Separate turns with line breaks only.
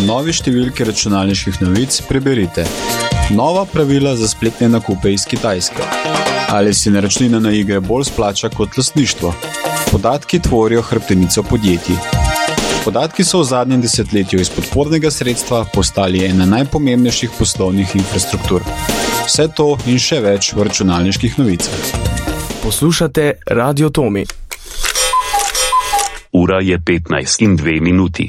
novi številki računalniških novic preberite: nova pravila za spletne nakupe iz Kitajske. Ali si naročnina na igre bolj splača kot lastništvo? Podatki tvorijo hrbtenico podjetij. Podatki so v zadnjem desetletju iz podpornega sredstva postali ena najpomembnejših poslovnih infrastruktur. Vse to in še več v računalniških novicah.
Poslušate Radio Tomi.
Ura je 15:02.